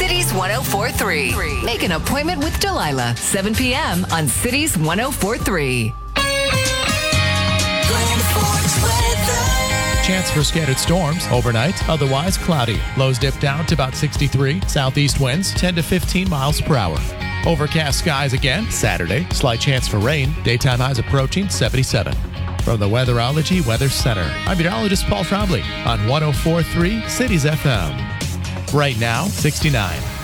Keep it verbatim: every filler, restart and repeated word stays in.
Cities one oh four point three. Make an appointment with Delilah, seven p.m. on Cities one oh four point three. Chance for scattered storms overnight, otherwise cloudy. Lows dip down to about sixty-three. Southeast winds ten to fifteen miles per hour. Overcast skies again Saturday. Slight chance for rain. Daytime highs approaching seventy-seven. From the Weatherology Weather Center, I'm meteorologist Paul Trombley on one oh four point three Cities F M. Right now, sixty-nine.